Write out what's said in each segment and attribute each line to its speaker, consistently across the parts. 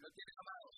Speaker 1: lo tienen, amados?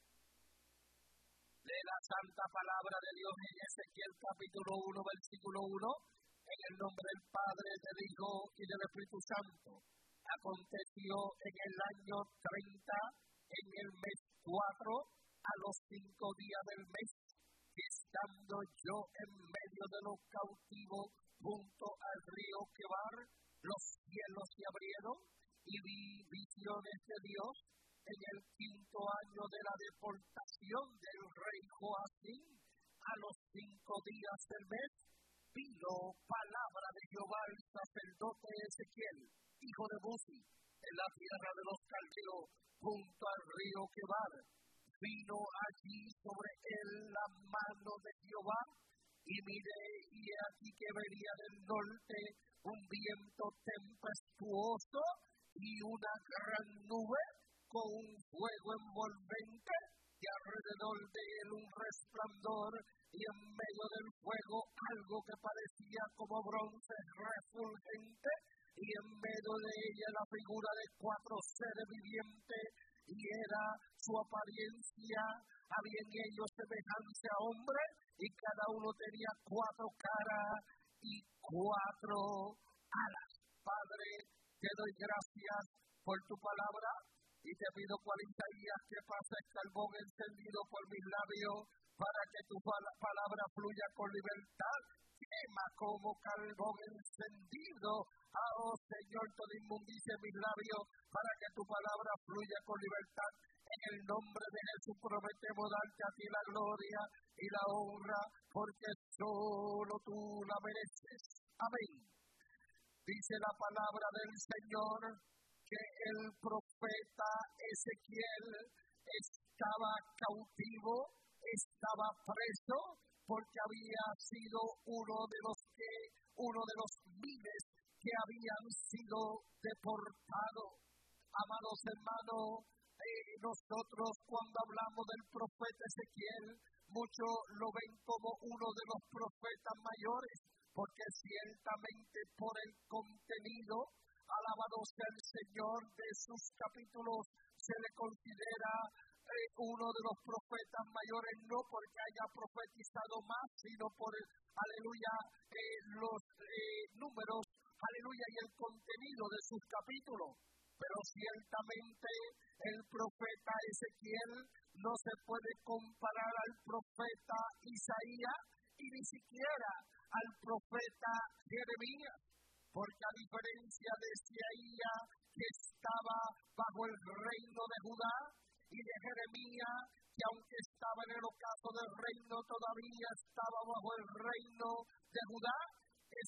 Speaker 1: Lee la santa palabra de Dios en Ezequiel capítulo 1, versículo 1. En el nombre del Padre, del Hijo y del Espíritu Santo. Aconteció en el año 30, en el mes 4, a los 5 días del mes, que estando yo en medio de los cautivos junto al río Quebar, los cielos se abrieron y vi visiones de Dios en el 5º año de la deportación del rey Joacim. A los 5 días del mes vino palabra de Jehová al sacerdote Ezequiel, hijo de Buzi, en la tierra de los caldeos, junto al río Quebar. Vino allí sobre él la mano de Jehová, y miré, y he aquí que venía del norte un viento tempestuoso y una gran nube con un fuego envolvente, y alrededor de él un resplandor, y en medio del fuego algo que parecía como bronce refulgente, y en medio de ella la figura de 4 seres vivientes, y era su apariencia, había en ellos semejanza a hombre, y cada uno tenía 4 caras y 4 alas. Padre, te doy gracias por tu palabra, y te pido por Isaías que pase el carbón encendido por mis labios, para que tu palabra fluya con libertad. Quema como carbón encendido, oh Señor, toda inmundicia en mis labios, para que tu palabra fluya con libertad. En el nombre de Jesús prometemos darte a ti la gloria y la honra, porque solo tú la mereces. Amén. Dice la palabra del Señor que el profeta Ezequiel estaba cautivo, estaba preso, porque había sido uno de los miles que habían sido deportados. Amados hermanos, nosotros cuando hablamos del profeta Ezequiel, muchos lo ven como uno de los profetas mayores, porque ciertamente por el contenido, alabado sea el Señor, de sus capítulos, se le considera uno de los profetas mayores, no porque haya profetizado más, sino por, aleluya, los números, aleluya, y el contenido de sus capítulos. Pero ciertamente el profeta Ezequiel no se puede comparar al profeta Isaías y ni siquiera al profeta Jeremías, porque a diferencia de Isaías, que estaba bajo el reino de Judá, y de Jeremías, que aunque estaba en el ocaso del reino, todavía estaba bajo el reino de Judá,